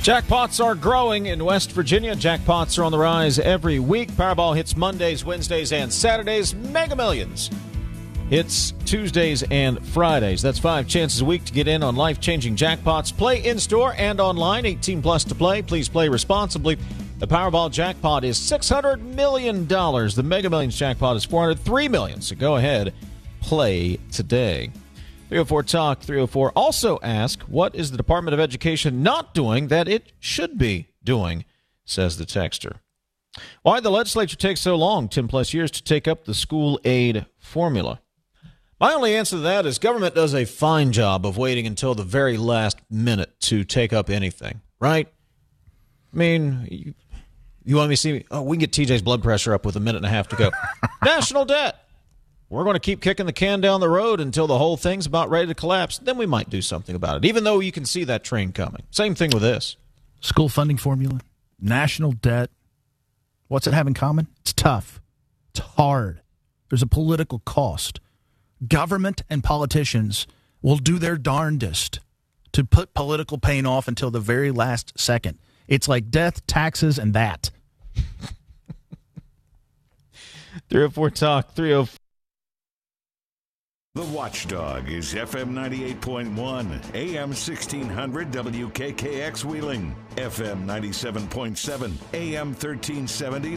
Jackpots are growing in West Virginia. Jackpots are on the rise every week. Powerball hits Mondays, Wednesdays, and Saturdays. Mega Millions hits Tuesdays and Fridays. That's 5 chances a week to get in on life-changing jackpots. Play in-store and online. 18 plus to play. Please play responsibly. The Powerball jackpot is $600 million. The Mega Millions jackpot is $403 million. So go ahead, play today. 304 Talk 304 also ask, what is the Department of Education not doing that it should be doing, says the texter. Why did the legislature take so long, 10 plus years, to take up the school aid formula? My only answer to that is government does a fine job of waiting until the very last minute to take up anything, right? I mean, you want me to see, we can get TJ's blood pressure up with a minute and a half to go. National debt. We're going to keep kicking the can down the road until the whole thing's about ready to collapse. Then we might do something about it, even though you can see that train coming. Same thing with this. School funding formula, national debt. What's it have in common? It's tough. It's hard. There's a political cost. Government and politicians will do their darndest to put political pain off until the very last second. It's like death, taxes, and that. 304 Talk 304. The Watchdog is FM 98.1, AM 1600 WKKX Wheeling, FM 97.7, AM 1370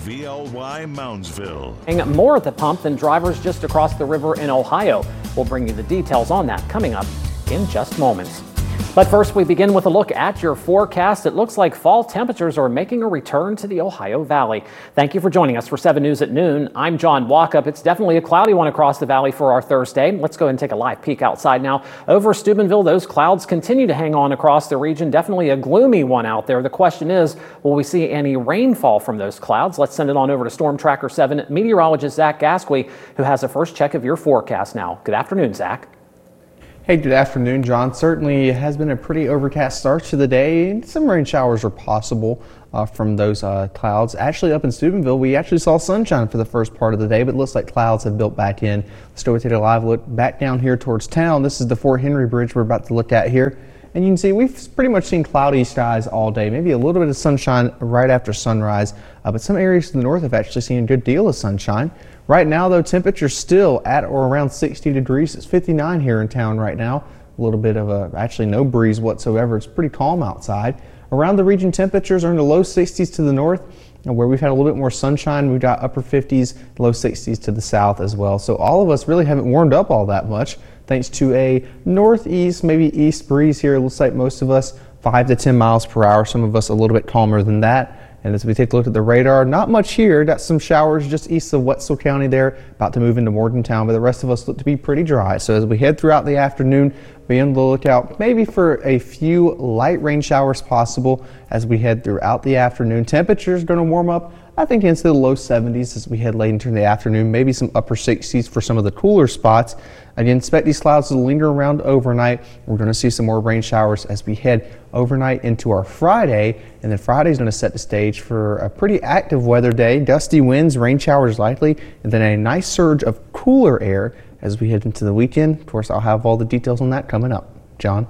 WVLY Moundsville. More at the pump than drivers just across the river in Ohio. We'll bring you the details on that coming up in just moments. But first, we begin with a look at your forecast. It looks like fall temperatures are making a return to the Ohio Valley. Thank you for joining us for 7 News at Noon. I'm John Walkup. It's definitely a cloudy one across the valley for our Thursday. Let's go ahead and take a live peek outside now. Over Steubenville, those clouds continue to hang on across the region. Definitely a gloomy one out there. The question is, will we see any rainfall from those clouds? Let's send it on over to Storm Tracker 7 meteorologist Zach Gasquey, who has a first check of your forecast now. Good afternoon, Zach. Hey, good afternoon, John. Certainly has been a pretty overcast start to the day. Some rain showers are possible from those clouds. Actually, up in Steubenville, we actually saw sunshine for the first part of the day, but it looks like clouds have built back in. Let's go take a live look back down here towards town. This is the Fort Henry Bridge we're about to look at here. And you can see we've pretty much seen cloudy skies all day, maybe a little bit of sunshine right after sunrise, but some areas to the north have actually seen a good deal of sunshine. Right now, though, temperature's still at or around 60 degrees. It's 59 here in town right now. A little bit of actually no breeze whatsoever. It's pretty calm outside. Around the region, temperatures are in the low 60s to the north. Where we've had a little bit more sunshine, we've got upper 50s, low 60s to the south as well. So all of us really haven't warmed up all that much thanks to a northeast, maybe east breeze here. It looks like most of us 5 to 10 miles per hour. Some of us a little bit calmer than that. And as we take a look at the radar, not much here. Got some showers just east of Wetzel County there, about to move into Morgantown, but the rest of us look to be pretty dry. So as we head throughout the afternoon, be on the lookout maybe for a few light rain showers possible as we head throughout the afternoon. Temperatures going to warm up, I think, into the low 70s as we head late into the afternoon, maybe some upper 60s for some of the cooler spots. Again, expect these clouds to linger around overnight. We're going to see some more rain showers as we head overnight into our Friday, and then Friday's going to set the stage for a pretty active weather day. Gusty winds, rain showers likely, and then a nice surge of cooler air as we head into the weekend. Of course, I'll have all the details on that coming up. John?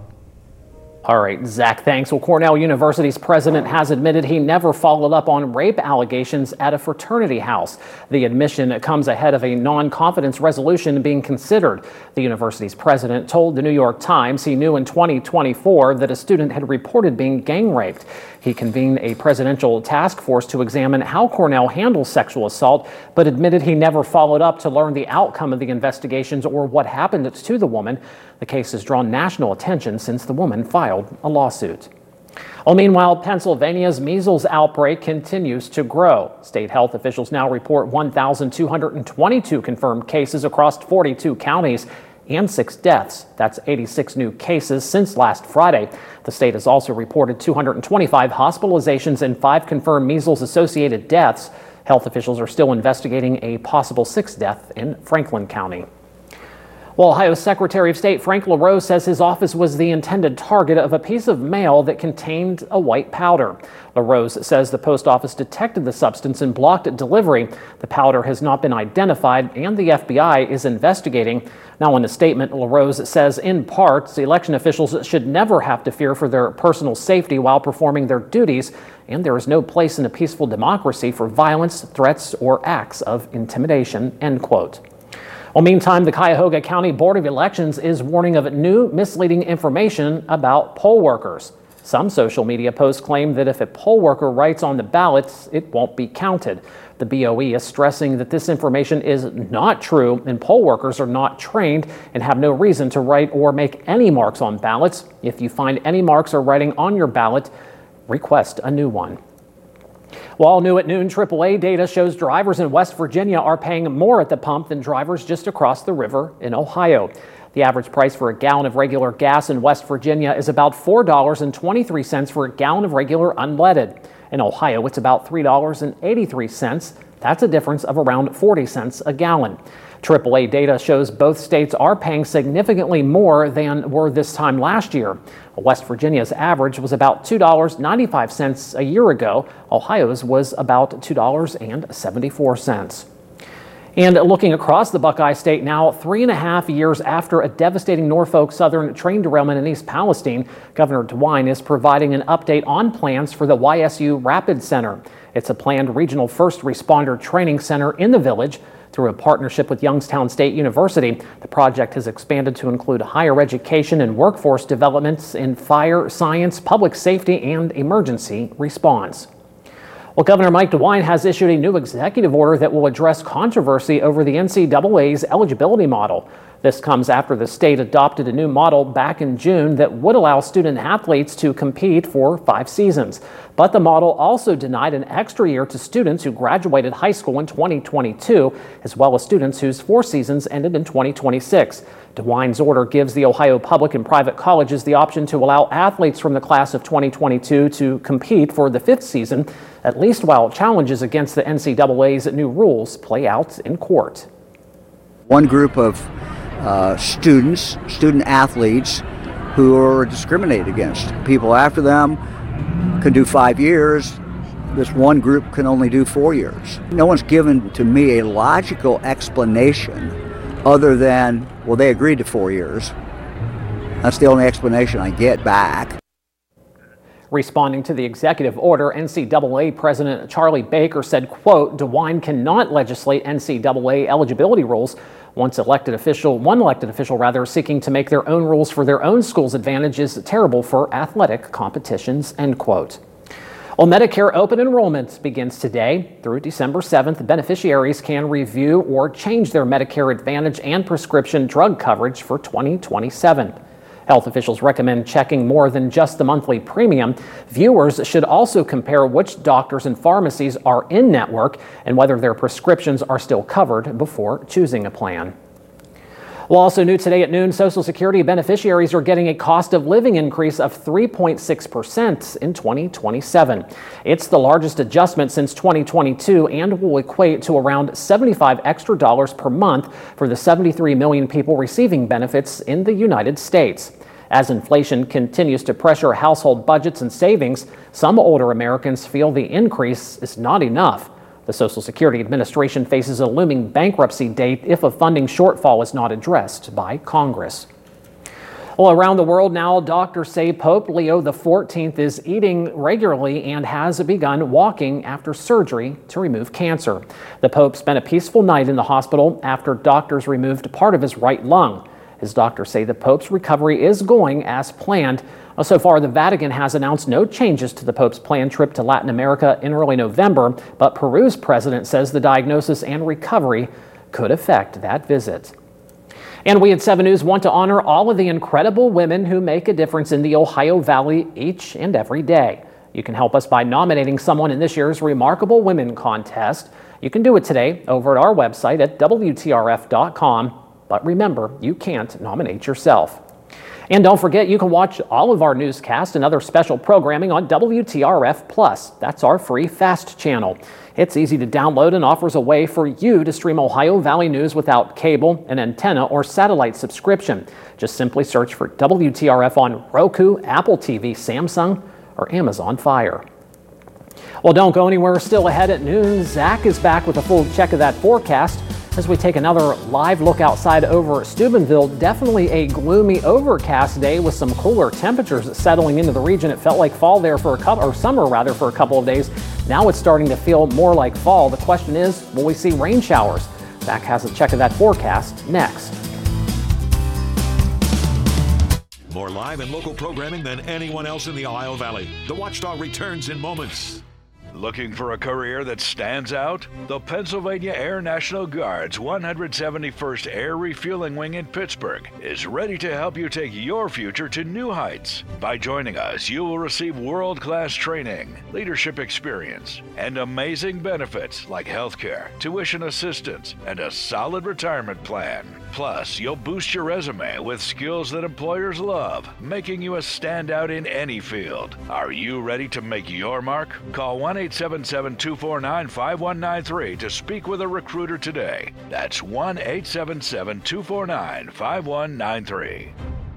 All right, Zach, thanks. Well, Cornell University's president has admitted he never followed up on rape allegations at a fraternity house. The admission comes ahead of a non-confidence resolution being considered. The university's president told the New York Times he knew in 2024 that a student had reported being gang raped. He convened a presidential task force to examine how Cornell handles sexual assault, but admitted he never followed up to learn the outcome of the investigations or what happened to the woman. The case has drawn national attention since the woman filed a lawsuit. Well, meanwhile, Pennsylvania's measles outbreak continues to grow. State health officials now report 1,222 confirmed cases across 42 counties and 6 deaths. That's 86 new cases since last Friday. The state has also reported 225 hospitalizations and 5 confirmed measles-associated deaths. Health officials are still investigating a possible 6th death in Franklin County. Well, Ohio Secretary of State Frank LaRose says his office was the intended target of a piece of mail that contained a white powder. LaRose says the post office detected the substance and blocked delivery. The powder has not been identified, and the FBI is investigating. Now, in a statement, LaRose says, in part, election officials should never have to fear for their personal safety while performing their duties, and there is no place in a peaceful democracy for violence, threats, or acts of intimidation, end quote. Well, meantime, the Cuyahoga County Board of Elections is warning of new misleading information about poll workers. Some social media posts claim that if a poll worker writes on the ballots, it won't be counted. The BOE is stressing that this information is not true and poll workers are not trained and have no reason to write or make any marks on ballots. If you find any marks or writing on your ballot, request a new one. Well, all new at noon, AAA data shows drivers in West Virginia are paying more at the pump than drivers just across the river in Ohio. The average price for a gallon of regular gas in West Virginia is about $4.23 for a gallon of regular unleaded. In Ohio, it's about $3.83. That's a difference of around 40 cents a gallon. AAA data shows both states are paying significantly more than were this time last year. West Virginia's average was about $2.95 a year ago. Ohio's was about $2.74. And looking across the Buckeye State now, 3.5 years after a devastating Norfolk Southern train derailment in East Palestine, Governor DeWine is providing an update on plans for the YSU Rapid Center. It's a planned regional first responder training center in the village. Through a partnership with Youngstown State University, the project has expanded to include higher education and workforce developments in fire, science, public safety, and emergency response. Well, Governor Mike DeWine has issued a new executive order that will address controversy over the NCAA's eligibility model. This comes after the state adopted a new model back in June that would allow student athletes to compete for 5 seasons. But the model also denied an extra year to students who graduated high school in 2022, as well as students whose 4 seasons ended in 2026. DeWine's order gives the Ohio public and private colleges the option to allow athletes from the class of 2022 to compete for the 5th season, at least while challenges against the NCAA's new rules play out in court. One group of student athletes who are discriminated against. People after them can do 5 years. This one group can only do 4 years. No one's given to me a logical explanation other than, well, they agreed to 4 years. That's the only explanation I get back. Responding to the executive order, NCAA President Charlie Baker said, quote, DeWine cannot legislate NCAA eligibility rules. One elected official seeking to make their own rules for their own school's advantage is terrible for athletic competitions, end quote. Well, Medicare open enrollment begins today. Through December 7th, beneficiaries can review or change their Medicare Advantage and prescription drug coverage for 2027. Health officials recommend checking more than just the monthly premium. Viewers should also compare which doctors and pharmacies are in network and whether their prescriptions are still covered before choosing a plan. Well, also new today at noon, Social Security beneficiaries are getting a cost of living increase of 3.6% in 2027. It's the largest adjustment since 2022 and will equate to around $75 extra per month for the 73 million people receiving benefits in the United States. As inflation continues to pressure household budgets and savings, some older Americans feel the increase is not enough. The Social Security Administration faces a looming bankruptcy date if a funding shortfall is not addressed by Congress. Well, around the world now, doctors say Pope Leo XIV is eating regularly and has begun walking after surgery to remove cancer. The Pope spent a peaceful night in the hospital after doctors removed part of his right lung. His doctors say the Pope's recovery is going as planned. So far, the Vatican has announced no changes to the Pope's planned trip to Latin America in early November, but Peru's president says the diagnosis and recovery could affect that visit. And we at 7 News want to honor all of the incredible women who make a difference in the Ohio Valley each and every day. You can help us by nominating someone in this year's Remarkable Women contest. You can do it today over at our website at WTRF.com. But remember, you can't nominate yourself. And don't forget, you can watch all of our newscasts and other special programming on WTRF Plus. That's our free FAST channel. It's easy to download and offers a way for you to stream Ohio Valley News without cable, an antenna, or satellite subscription. Just simply search for WTRF on Roku, Apple TV, Samsung, or Amazon Fire. Well, don't go anywhere. Still ahead at noon, Zach is back with a full check of that forecast as we take another live look outside over Steubenville. Definitely a gloomy, overcast day with some cooler temperatures settling into the region. It felt like fall there for summer for a couple of days. Now it's starting to feel more like fall. The question is, will we see rain showers? Zach has a check of that forecast next. More live and local programming than anyone else in the Ohio Valley. The Watchdog returns in moments. Looking for a career that stands out? The Pennsylvania Air National Guard's 171st Air Refueling Wing in Pittsburgh is ready to help you take your future to new heights. By joining us, you will receive world-class training, leadership experience, and amazing benefits like healthcare, tuition assistance, and a solid retirement plan. Plus, you'll boost your resume with skills that employers love, making you a standout in any field. Are you ready to make your mark? Call 1-877-249-5193 to speak with a recruiter today. That's 1-877-249-5193.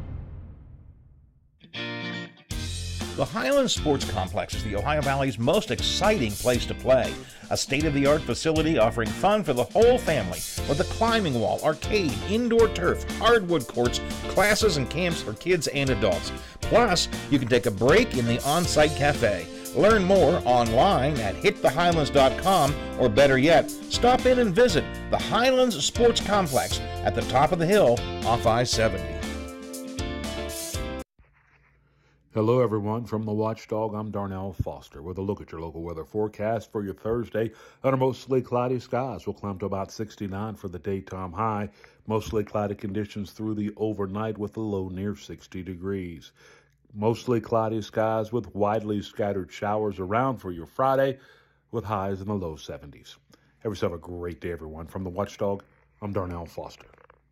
The Highlands Sports Complex is the Ohio Valley's most exciting place to play. A state-of-the-art facility offering fun for the whole family with a climbing wall, arcade, indoor turf, hardwood courts, classes and camps for kids and adults. Plus, you can take a break in the on-site cafe. Learn more online at hitthehighlands.com, or better yet, stop in and visit the Highlands Sports Complex at the top of the hill off I-70. Hello, everyone. From the Watchdog, I'm Darnell Foster with a look at your local weather forecast for your Thursday. Under mostly cloudy skies, will climb to about 69 for the daytime high. Mostly cloudy conditions through the overnight with a low near 60 degrees. Mostly cloudy skies with widely scattered showers around for your Friday with highs in the low 70s. Have yourself a great day, everyone. From the Watchdog, I'm Darnell Foster.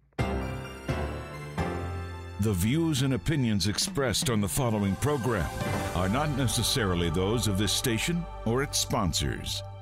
The views and opinions expressed on the following program are not necessarily those of this station or its sponsors.